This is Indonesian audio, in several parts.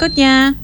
berikutnya.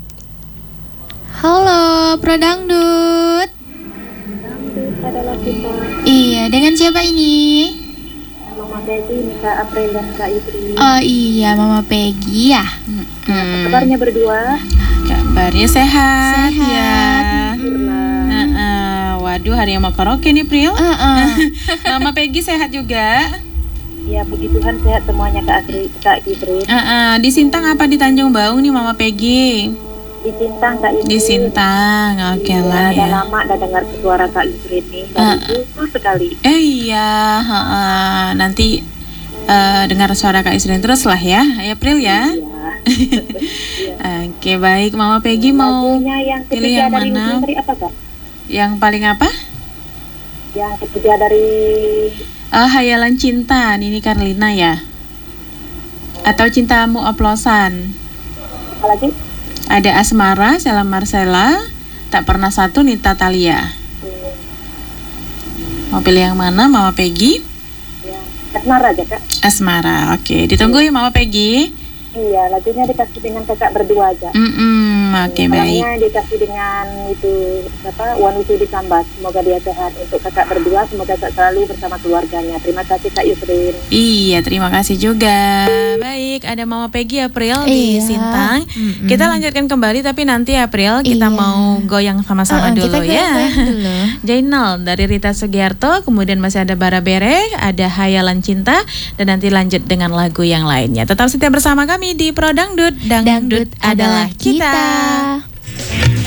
Halo, Pro Dangdut. Dangdut adalah kita. Iya, dengan siapa ini? Mama Peggy, Kak April dan Kak Yusri. Oh iya, Mama Peggy ya. Apa kabarnya berdua? Kabarnya sehat, Sehat. ya. Waduh, hari yang mau karaoke nih, Pril. Mama Peggy sehat juga. Ya, puji Tuhan sehat semuanya Kak Yusri. Di Sintang apa di Tanjung Baung nih, Mama Peggy? Di Sintang Kak Yusri. Di Sintang, oke lah Udah ya. lama udah dengar suara Kak Yusri nih. Dari dulu sekali. Iya, nanti dengar suara Kak Isrin terus lah ya, April ya. Iya. Oke, baik. Mama Peggy mau Lagunya yang pilih ketiga yang dari mana? Yusri apa Kak? Yang paling apa? Yang ketiga dari Hayalan Cinta, Nini Carlina ya. Atau Cintamu Oplosan. apa lagi? Ada Asmara, Sheila Marcella, Tak Pernah Satu, Nita Thalia. Mau pilih yang mana, Mama Peggy? Yang Asmara aja Kak. Asmara, oke. Ditunggu ya, Mama Peggy. Iya, lagunya dikasih dengan kakak berdua aja. Oke, baik. Orangnya dikasih dengan itu Wan Wisudi Sambat. Semoga dia sehat. Untuk kakak berdua, semoga selalu bersama keluarganya. Terima kasih Kak Yusrin. Iya, terima kasih juga. Baik, ada Mama Peggy April di Iya. Sintang. Kita lanjutkan kembali, tapi nanti April kita Iya. mau goyang sama-sama dulu kita ya. goyang dulu. Jainal dari Rita Sugiarto, kemudian masih ada Bara Bere, ada Hayalan Cinta, dan nanti lanjut dengan lagu yang lainnya. Tetap setia bersama kami di Pro Dangdut. Dangdut adalah kita.